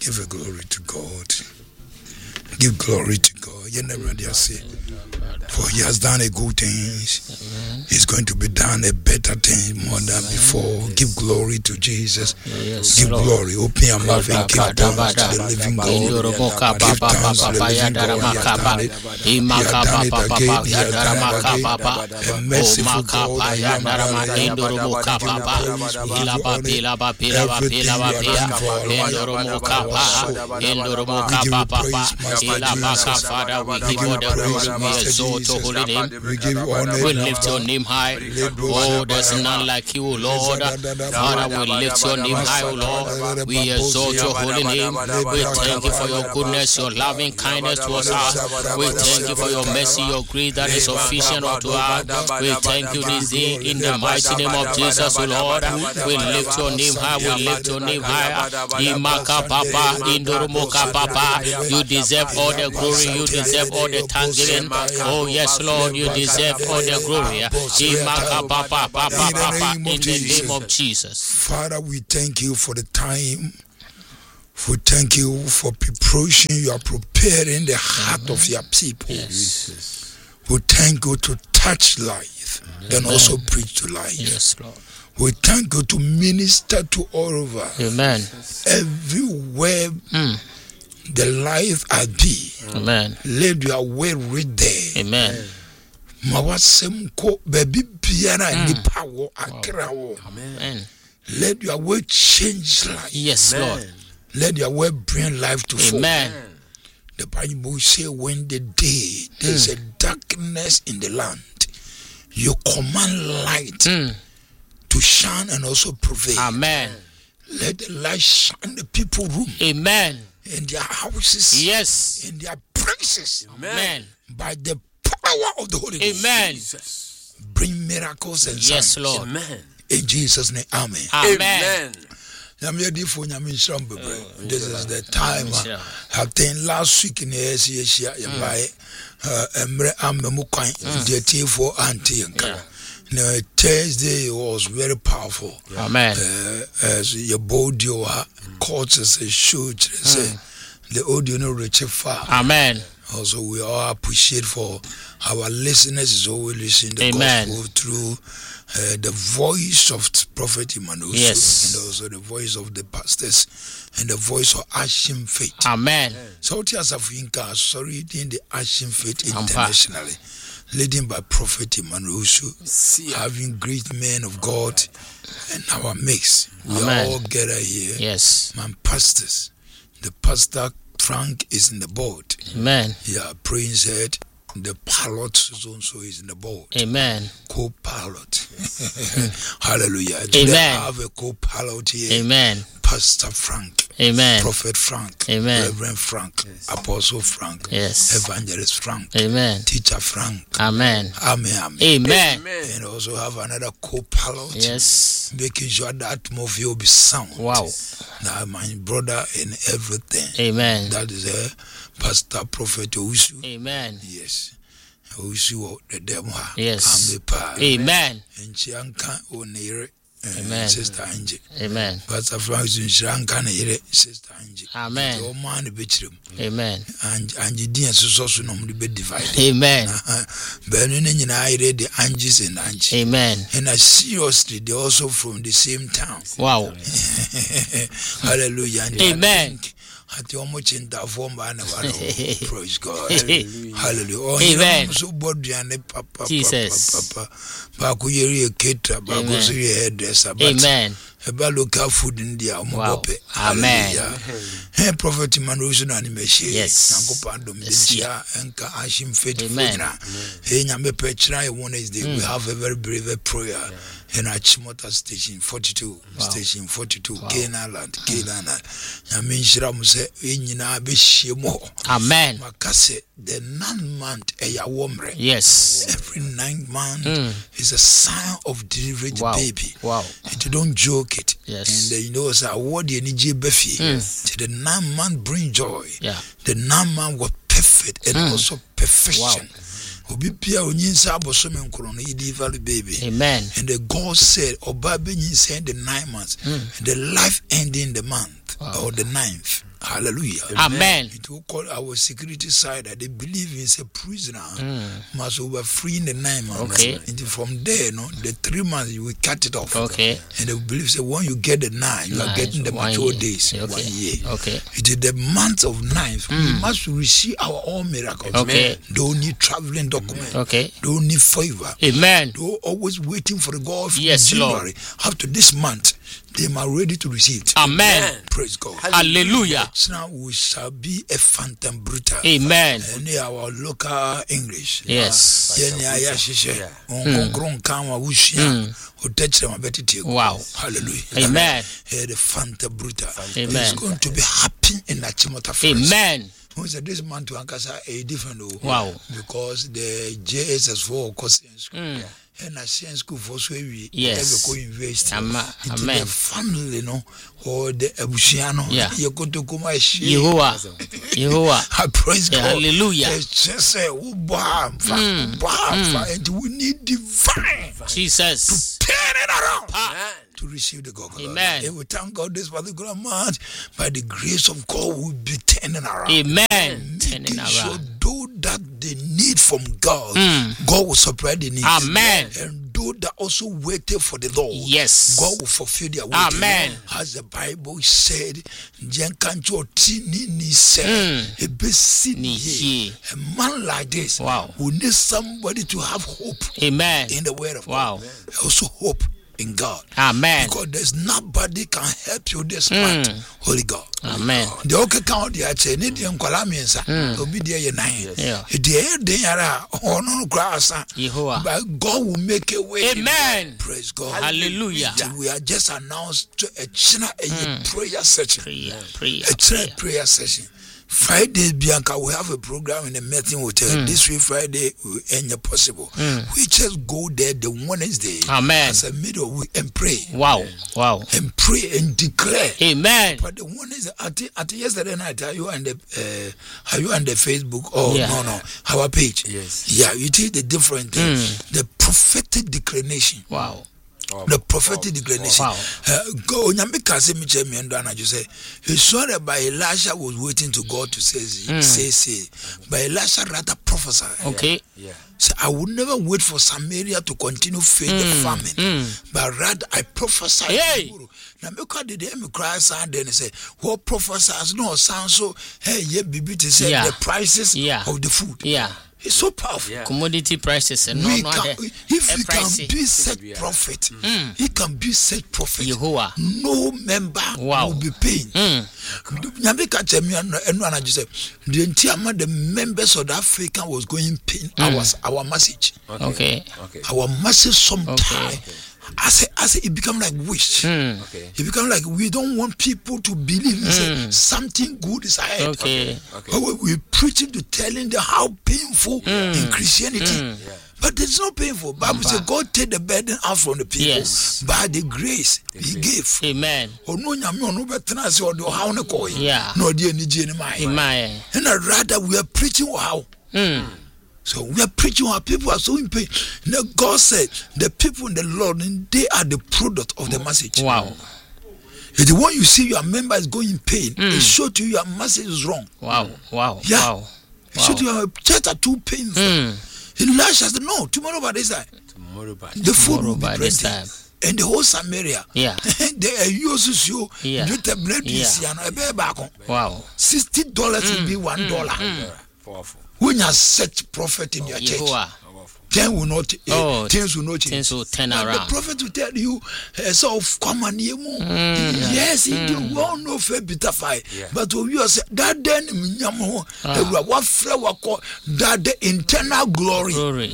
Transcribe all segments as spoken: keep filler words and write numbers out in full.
Give a glory to God. Give glory to God. You never dare say, for he has done a good things. He's going to be done a better thing more than before. Give glory to Jesus. Yes, Give Lord. glory. Open your mouth and give thanks to the living God. Give thanks to the living God. He has done it. He has done it again. He has done it again. A merciful God. I am that I am. We give you praise. We give you honor. Everything you have done for our life, our soul. We give you praise, Master Jesus. Father, we We give give you you the praise, glory, we Master exalt your holy name. Jesus. We give you honor. We lift your name high. Oh, there's none like you, Lord. Father, we lift your name high, O Lord. We exalt your holy name. We thank you for your goodness, your loving kindness towards us. We thank you for your mercy, your grace that is sufficient unto us. We thank you this day in the mighty name of Jesus, O Lord. We lift your name high. We lift your name high. Imaka Papa, Indoromoka Papa. You deserve all the glory. You deserve all the thanksgiving. Oh, yes, Lord, you deserve all the glory. Imaka Papa, Papa, Papa, in the name of Jesus. Father, we thank you for the time. We thank you for preparation. You are preparing the heart Amen. Of your people. Yes. We thank you to touch life and also preach to life. Yes, Lord. We thank you to minister to all over. Amen. Everywhere mm. the life I be. Amen. Let your way read there. Amen. Mawasem ko baby biara nipa wo akra wo. Amen. Let your way change life. Yes, Amen. Lord. Let your way bring life to full. Amen. The Bible says when the day there's mm. a darkness in the land, you command light mm. to shine and also prevail. Amen. Let the light shine the people room. Amen. In their houses. Yes. In their places. Amen. By the power of the Holy Ghost. Amen. Jesus. Bring miracles and signs. Yes, Lord. Amen. In Jesus' name. Amen. Amen. Amen. This is the time. I think last week in the S C S by Emre Amemukwan, the T four anti and no, Thursday was very powerful. Amen. Uh, as your body or courts as a shoot, say the audio no reach far. Amen. Also, we all appreciate for our listeners is always listening the Amen. Gospel through uh, the voice of Prophet Emmanuel, yes. and also the voice of the pastors and the voice of Action Faith. Amen. So, Tias Africa, sorry, in the Action Faith internationally, leading by Prophet Emmanuel, having great men of God in our mix. We Amen. all gather here. Yes. Man, pastors. The pastor Frank is in the board. Amen. Yeah, Prince said the pilot also is in the board. Amen. Co-pilot. Hallelujah. Amen. I have a co-pilot here. Amen. Pastor Frank. Amen. Prophet Frank. Amen. Reverend Frank. Yes. Apostle Frank. Yes. Evangelist Frank. Amen. Teacher Frank. Amen. Amen. Amen. Amen. And also have another co-pilot. Yes. Making sure that atmosphere will be sound. Wow. Now my brother in everything. Amen. That is a Pastor Prophet Owusu. Amen. Yes. Owusu the demo. Yes. Amen. And Chianka Onere. Amen. Sister Angie. Amen. Pastor Frank Chianka Nere. Sister Angie. Amen. The man the bedroom. Amen. And Angie Dian so so no be divided. Amen. But you know I read the Angies and Angie. Amen. And I seriously they also from the same town. Wow. Hallelujah. And amen. At your much in that form, praise God. Hallelujah. Amen. So body and papa, Jesus. Papa, Bakuyeri, Ketra, Bakosiri, hairdresser. Amen. About local food in the wow. Amen. Hey, Prophet Emmanuel animation. Yes. Yes. And Ashim Faith. Amen. Hey, Nyame Petra, Wednesday, we have a very brave prayer. In our Chimota station forty-two, wow. station forty-two, wow. Kena land, Kena land. Yamin Shram say, Inina Bishimo. Amen. Makase, the nine month a yawomre. Yes. Every nine month mm. is a sign of delivered wow. baby. Wow. And you don't joke it. Yes. And uh, you know, it's a word you need Befi. Mm. The nine month bring joy. Yeah. The nine month was perfect and mm. also perfection. Wow. Obi pia onyinsa abosome nkoro no deliver baby. Amen. And the God said oba be nyinsa the nine months. Mm. The life ending the month wow. or the ninth. Hallelujah. Amen. It will call our security side that they believe is a prisoner mm. must over free in the nine months. Okay. And from there, no, the three months you will cut it off. Okay. And they believe say when you get the nine, you nine, are getting the mature year. days. Okay. One year. Okay. It is the month of ninth. Mm. We must receive our own miracles. Okay. Don't need traveling document. Okay. Don't need favor. Amen. Don't always waiting for the God from yes, January Lord. up to this month. They are ready to receive it. Amen. Praise God. Hallelujah. Now we shall be a phantom brutal. Amen. And our local English. Yes. Wow. Hallelujah. Amen. The phantom brutal. Amen. It's going to be happening in Achimota Forest. Amen. This month to Ankasa a different. Wow. Because the J S S four course mm. and a science school for so we yes. go invest Ama, into amen. the family, no, or the Ebusiano. Yeah. You go to come and share. Yehovah. Yehovah. I praise yeah, God. Hallelujah. Just say, oh, bam, bam, bam, and we need divine Jesus to turn it around. Ah. To receive the God. Amen. And we thank God this particular month by the grace of God will be turning around. Amen. Turning around. So do that the need from God, mm. God will supply the need. Amen. And do that also waited for the Lord. Yes. God will fulfill their waiting. Amen. As the Bible said, mm. a man like this wow. will need somebody to have hope. Amen. In the word of wow. God. Also hope in God. Amen. Because there's nobody can help you this month. Mm. Holy God. Amen. The okay count the ache need the nkwalamiensa obi dey ye nine. The dey yara ono krasa. Yehovah. But God will make a way. Amen. Praise God. Hallelujah. We are just announced to a china a mm. prayer session. Prayer, prayer, a prayer, prayer session. Friday, Bianca, we have a program in the Meeting Hotel. Mm. This week, Friday, we ain't possible. Mm. We just go there the Wednesday. Amen. As a middle week and pray. Wow, wow. And pray and declare. Amen. But the Wednesday, at, at yesterday night, are you on the uh, are you on the Facebook? Oh yeah. no, no, our page. Yes. Yeah, you see the different thing. Mm. The prophetic declaration. Wow. The prophetic declaration. Wow. Go Nyamika say me che me ndo na just say he saw that by Elisha was waiting to God to say mm. say say but Elisha rather prophesied. Okay. Yeah. So I would never wait for Samaria to continue face mm. the famine, mm. but rather I prophesy. Hey. Now because the day me cry sound then say what prophesies no sound so hey yeah bibi to say yeah. the prices yeah. of the food. Yeah. It's so powerful. Yeah. Commodity prices and no, we no can, if he can be set prophet, mm. he can be set prophet. Yehovah. No member wow. will be paying. Mm. The members of the African was going paying mm. our our message. Okay. okay. okay. Our message sometime. Okay. Okay. As a, as a, it become like wish. Mm. Okay. It become like we don't want people to believe mm. say, something good is ahead. Okay. Okay. But we're preaching to telling them how painful mm. in Christianity. Mm. Yeah. But it's not painful. Bible says God take the burden out from the people yes. by the grace the He grace. gave. Amen. Or no nyame no better say or the how ne koi. Yeah. No dey ni je ni mai. Amen. And rather we are preaching how. Mm. So we are preaching how people are so in pain. Now God said the people in the Lord, they are the product of the message. Wow. If the one you see your member is going in pain, mm. it shows to you your message is wrong. Wow. Wow. Yeah. Wow. It shows you your church are too painful. Mm. Elisha said, no, tomorrow by this time. Tomorrow by the food tomorrow will be by this time. And the whole Samaria. Yeah. They are using you. Yeah. Yeah. Wow. Sixty dollars mm. will be one dollar. Mm. Mm. When you are set prophet in your church, then will not oh, uh, things will not change. Things will turn and around. The prophet will tell you, uh, so come on, you mm. yes, mm. indeed, we all know fair bitter fight. But when you say that then what flower call that the internal glory. Glory.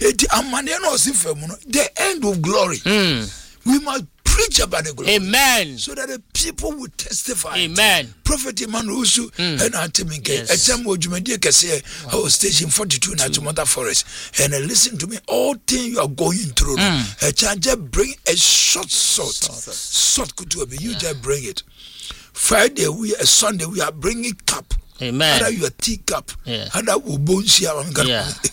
The end of glory. Mm. We must preach about the glory. Amen. So that the people will testify. Amen. Prophet Emmanuel and Antiminke. A time where Jumedia can say, I was station forty-two in Achimota Forest. And listen to me, all things you are going through. Mm. A child just bring a short sword. Sword could do it. You just bring it. Friday, we a Sunday, we are bringing cup. Amen. Ada your teacup. Yeah. Ada ubonsi ya yeah.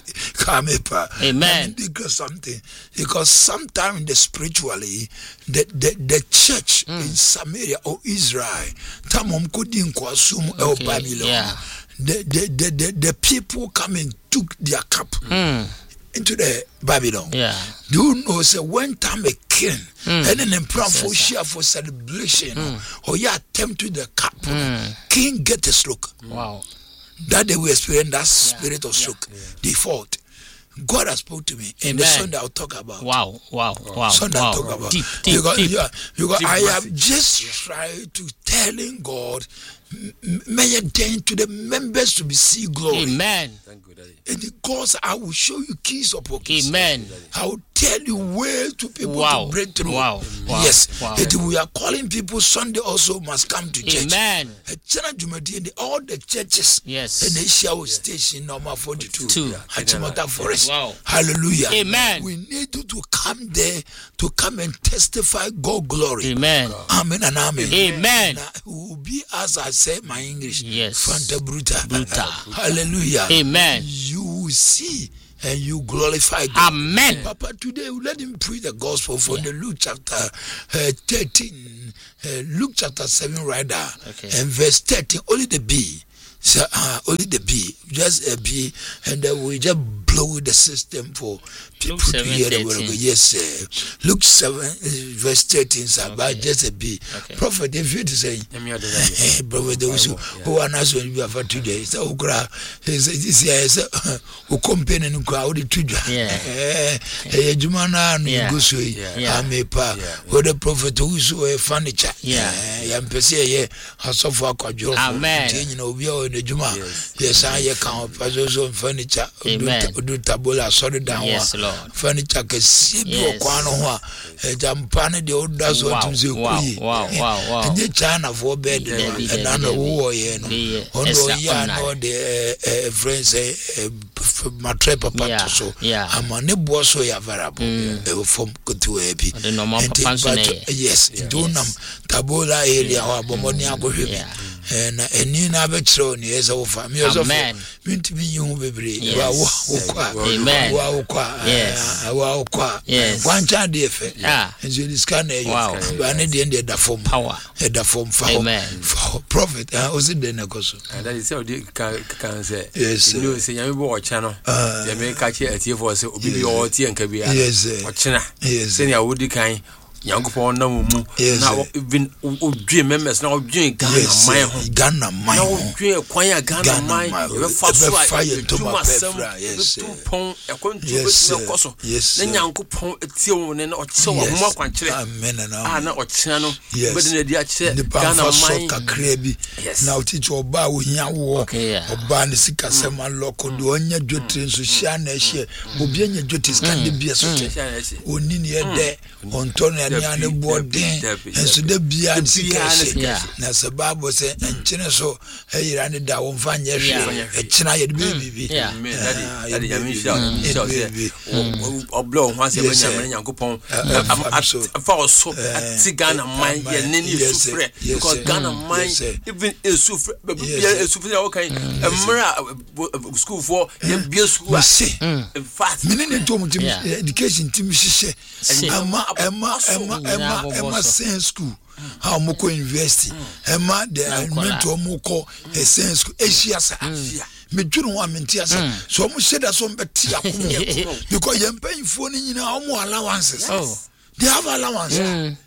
Amen. Declare something because sometimes the spiritually the the, the church mm. in Samaria or Israel, tamom kodin kwasum el Babylon. Yeah. The, the the the the people come and took their cup Mm. into the Babylon. Yeah. Do you know say when time a king Mm. and then pray for share for celebration Mm. or you attempt to the cup, Mm. king get a stroke. Wow. That they will experience that spirit Yeah. of stroke. Yeah. They fought. God has spoke to me in Amen. the Sunday I'll talk about. Wow, wow, wow. Sunday wow. I'll talk about. Deep, deep, because deep. Yeah, because Deep I message. have just tried to telling God, m- m- may it then to the members to be see glory. Amen. Thank you, Daddy. And because I will show you keys of keys. Amen. I will tell you ways to people Wow. to break through. Wow. Wow. Yes. Wow. It, we are calling people Sunday also must come to church. Amen. Eh, Chana Jumadi, the- all the churches Yes. and they share station number forty-two. Two. Achimota Forest. Wow. Hallelujah. Amen. We need you to come there to come and testify God glory. Amen. Amen and amen. Amen. Now, it will be as I say my English. Yes. Fanta Bruta. Bruta. Hallelujah. Amen. You will see and you glorify God. Amen. Papa, today we let him preach the gospel from the Luke chapter uh, thirteen, uh, Luke chapter seven, right there, Okay. and verse thirteen. Only the B, so uh, only the B, just a B, and then we just blow the system for people to seven, hear the word of God. thirteen. Yes, sir. Luke seven, uh, verse thirteen, sir, but Okay. just a B. Okay. Prophet, if you to say. Let me order that. Hey, brother, those who who are not going to be for today. So, Ukra, this year, who compare and crowd to you. Yeah. Eh, eh, Jumana, and you Yeah. go so. Yeah. I may pa, Yeah. where the prophet who is a furniture. Yeah. Yam Pessia, has so far called your Amen. you know, we are in the Juma. Yes. Yes, I can't pass also furniture. Amen. Do tabola, sorry down. Yes, Lord. Furniture can see you, Yes. Quanoa, a jampana, the old does what Wow, to say. wow, wow, wow, wow. And the China for bed, Debbie, and Debbie, I know who I The, am. uh, Ono extra ya honor. no the friends eh matre papa Yeah, to so yeah. ama ne bo so ya variable e form kutu ebi The normal papa so na ye. yes do nam tabola area ho abomoni agohwe Yeah. and eni na be kire oni ese wo fa me so Amen. minti bi yin hu bebre Yes. wa wo kwa Amen. wa wo kwa Yes. wa wo kwa Yes. kwancha de efe Ah. enzo this scan e Wow. ba ne de de da form Power. e da form fa ho Amen. fa prophet ah o si de na koso And that is how they can can say. Yes, sir. You know, say you go channel. Ah. You make catch it at for say obi bi Yes. o tie nka bi. Yes, sir. O chena. Yes, Say ya wodi kan. Yankopon na mu mu. Yes, Na sir. even odwe members na odwe Ghana Yes, man sir. ho. Ghana man Na ho. odwe kwan ya Ghana Ghana man. man. You be fa so Ebe a. fa ye to ma Edwuma pefra, asɛm, yes, sir. ebetu pon ekwantu Yes, betu sir. ekoso. Yes, Na sir. Nyankopon etie wo ne na ɔkye wo Yes. ho akwankyere. Amen and Ah na amen. ɔkyea no. Yes. Bɛde na di akyerɛ Nipa Ghana mfa so man. kakra bi Yes. na otiti oba a ohia wo Okay, yeah. oba ne sika sɛm alɔko de ɔnya dwotire nso hyia na ɛhyɛ obi anya dwotire sika de bi so te Hyɛ na ɛhyɛ. oni ne yɛdɛ ɔntɔ no ane ane boɔ den Dabi, dabi, nso da bia ne sika Biara ne hyɛ sika Yeah. na sɛ baabɔ sɛ nkyene so ɛyera ne da wɔmfa nyɛ Yeah. hwee ɛkyena yɛde bɛyɛ biribi Yeah. Amen. Ah, Daddy, daddy, yɛde nyame bɛyɛ nhyira wo, nyame biribi. nhyira wo Yɛde sɛ, bɛyɛ wo- wo- ɔblɔ wo ho ase Yes, ɛbɛnya sir. Nyame Nyankopɔn, Uh, am- uh, at- so. ɛfa wo so, Uh, ate Ghana man, uh, yɛne ne yes, ɛsu sir. frɛ. Yes, Because sir. Ghana Mm, man, yes, sir. even ɛsu frɛ, baabi Yes, biara sir. ɛsu frɛ a wɔka yi, mmerɛ a, uh, uh, schoolfoɔ yɛbie school a, mese in fact, mene ne ntom tim Yeah. education tim hyehyɛ Si. ɛma ɛma ɛma ɛma ɛma science school a ɔmo kɔ university ɛma de elementary ɔmo kɔ ɛ science school ahyia sa medwene ho a mente asa so ɔmo hyɛ da so ɔmbɛte akoma because yɛn mpanyinfoɔ no nyinaa ɔmo allowances Oh. they have allowance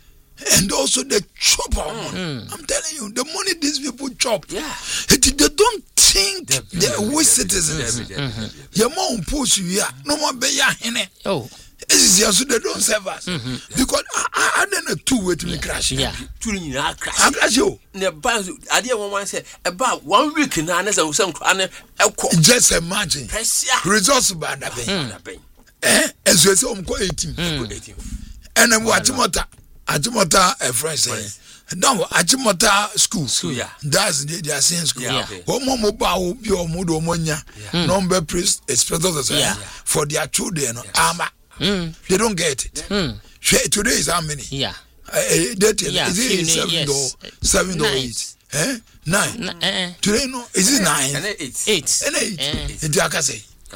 and also they chop mm. I'm telling you the money these people chop Yeah. it, they don't think Debbie, they're Debbie, we Debbie, citizens Debbie, Debbie, Debbie. your mom post you no more be ya hene Oh. this is your so they don't serve us because I I then a two way to me crash Yeah. Turu nyinaa crash. I crash you Na ɛba nso, adeɛ wɔn wɔn sɛ, ɛba one week na ne sɛ sɛ nkora ne ɛkɔ. just imagine Pressure. results bad that be Na bɛn. eh as you say um ko eighteen Ɛkɔ eighteen. and then what Ajimota Ajimota a friend say no Ajimota school School, yeah. that's the they are saying school Yeah, okay. one more mobile be or more do monya number priest expected Yeah. for their children ama they don't get it today is how many Yeah. Uh, uh, that, Yeah, is few it na- seven yes. or seven or Nine. eight? Eh? Nine. Na- eh, Today no, is it nine? Ɛnɛ eight. Eight. And eight. Eh. It I can say. Kasi.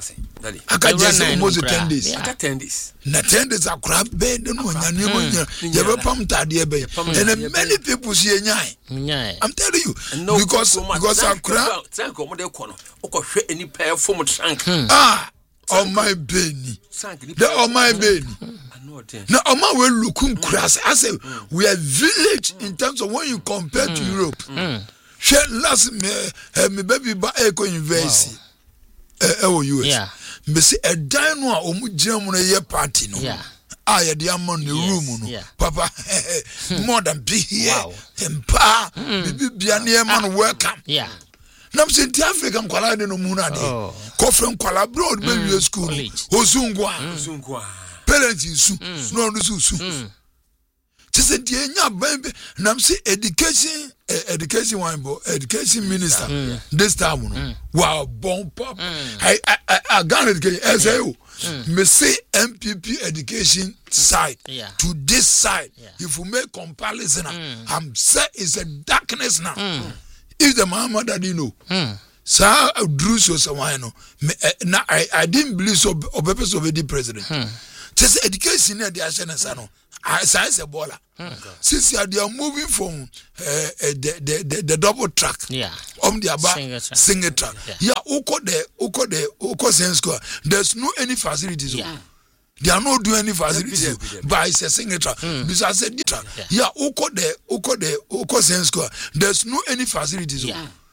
aka just almost ten days aka ten days na ten days akura be de no nyane mo nya ye be pam tade be and many people see nyai I'm telling you because because akura tank o mo de ko no o ko hwe eni pa fom tank ah on my beni the on my beni now on my way looking crass I say we are village in terms of when you compare to Europe. She last me me baby ba eco university eh o U S yeah me say a dan no a omu gina mu no ye party no yeah ah ye dey am no room no papa more than be here empa bibi bia na man welcome yeah nam say the African kwala de no mu na de ko friend kwala bro be we school osungwa osungwa parents isu no no su say the enya bambe nam say education uh, education one bo education minister mm. this time no mm. wow bon pop mm. I I I got education S A O mm. me say M P P education side yeah. to this side yeah. if you make comparison mm. I'm say it's a darkness now mm. if the Muhammad that you know mm. so drew so someone no na I I didn't believe so purpose of the president mm. just education na the assurance no I say a baller. Since they are moving from uh, uh, the, the the the double track, yeah, on the about single track, yeah, uko the uko the uko sense square. There's no any facilities. Yeah. They are not doing any facilities, but it's a single track. Mm. Because I said, yeah, uko the uko the uko sense square. There's no any facilities. Yeah.